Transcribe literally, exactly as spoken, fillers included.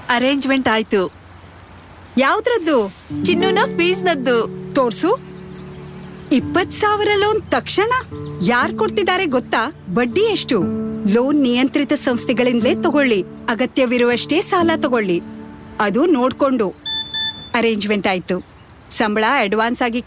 Arrangement ಆಯ್ತು. ಯಾವ್ದ್ರದ್ದು? ಚಿನ್ನುನ ಫೀಸ್ನದ್ದು. ತೋರ್ಸು. ಇಪ್ಪತ್ ಸಾವಿರ ಲೋನ್ ತಕ್ಷಣ ಯಾರ್ ಕೊಡ್ತಿದ್ದಾರೆ ಗೊತ್ತಾ? ಬಡ್ಡಿ ಎಷ್ಟು? ಲೋನ್ ನಿಯಂತ್ರಿತ ಸಂಸ್ಥೆಗಳಿಂದಲೇ ತಗೊಳ್ಳಿ. ಅಗತ್ಯವಿರುವಷ್ಟೇ ಸಾಲ ತಗೊಳ್ಳಿ. ಅದು ನೋಡ್ಕೊಂಡು. ಅರೇಂಜ್ಮೆಂಟ್ ಆಯ್ತು. ಸಂಬಳ ಅಡ್ವಾನ್ಸ್ ಆಗಿ